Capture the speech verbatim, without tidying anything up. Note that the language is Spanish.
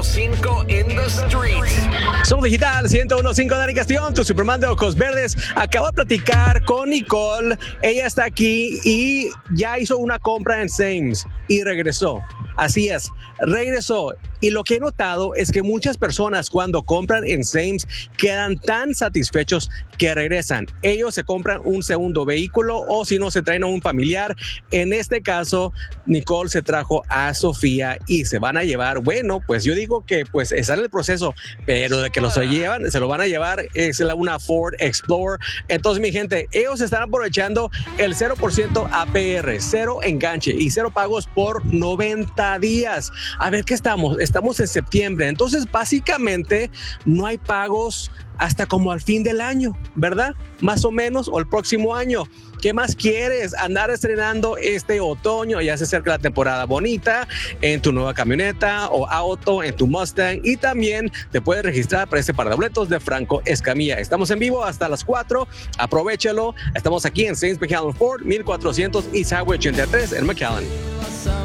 cinco in the streets. Somos Digital ciento uno punto cinco, Dani Castillo, tu Superman de ojos verdes. Acabo de platicar con Nicole. Ella está aquí y ya hizo una compra en Sam's y regresó. Así es, regresó. Y lo que he notado es que muchas personas cuando compran en Sam's quedan tan satisfechos que regresan. Ellos se compran un segundo vehículo o si no se traen a un familiar. En este caso, Nicole se trajo a Sofía y se van a llevar, bueno, pues yo digo que pues ese es el proceso, pero de que los llevan, se lo van a llevar, es una Ford Explorer. Entonces, mi gente, ellos están aprovechando el cero por ciento A P R, cero enganche y cero pagos por noventa días. A ver, ¿qué estamos? Estamos en septiembre, entonces básicamente no hay pagos hasta como al fin del año, ¿verdad? Más o menos, o el próximo año. ¿Qué más quieres? Andar estrenando este otoño, ya se acerca la temporada bonita en tu nueva camioneta o auto, en tu Mustang, y también te puedes registrar para este par de boletos de Franco Escamilla. Estamos en vivo hasta las cuatro, aprovechalo. Estamos aquí en Saints McAllen Ford, mil cuatrocientos East Highway ochenta y tres en McAllen.